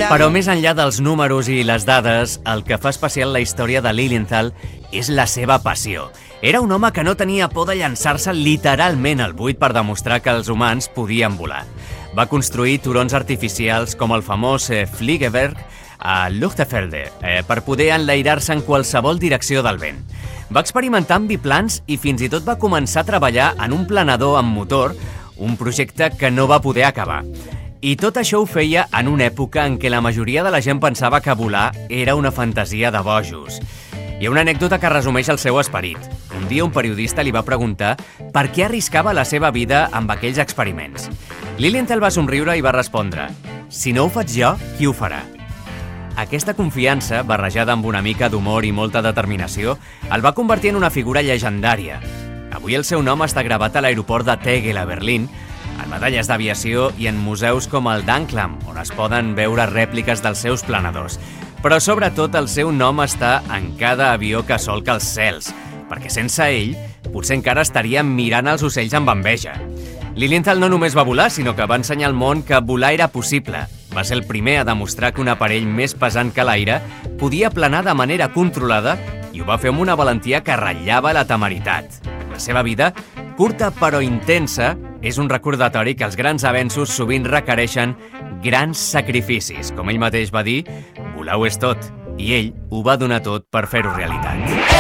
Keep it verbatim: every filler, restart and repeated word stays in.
Però més enllà dels números i les dades, el que fa especial la història de Lilienthal és la seva passió. Era un home que no tenia por de llançar-se literalment al buit per demostrar que els humans podien volar. Va construir turons artificials com el famós eh, Fliegeberg a Luchtefelde eh, per poder enlairar-se en qualsevol direcció del vent. Va experimentar amb biplans i fins i tot va començar a treballar en un planador amb motor, un projecte que no va poder acabar. I tot això ho feia en una època en què la majoria de la gent pensava que volar era una fantasia de bojos. Hi ha una anècdota que resumeix el seu esperit. Un dia un periodista li va preguntar per què arriscava la seva vida amb aquells experiments. Lilienthal va somriure i va respondre: «Si no ho faig jo, qui ho farà?» Aquesta confiança, barrejada amb una mica d'humor i molta determinació, el va convertir en una figura llegendària. Avui el seu nom està gravat a l'aeroport de Tegel a Berlín, en medalles d'aviació i en museus com el d'Anklam, on es poden veure rèpliques dels seus planadors. Però sobretot el seu nom està en cada avió que solca els cels, perquè sense ell potser encara estaríem mirant els ocells amb enveja. Lilienthal no només va volar, sinó que va ensenyar al món que volar era possible. Va ser el primer a demostrar que un aparell més pesant que l'aire podia planar de manera controlada i ho va fer amb una valentia que ratllava la temeritat. La seva vida, curta però intensa, és un recordatori que els grans avenços sovint requereixen grans sacrificis. Com ell mateix va dir, volar ho és tot, i ell ho va donar tot per fer-ho realitat.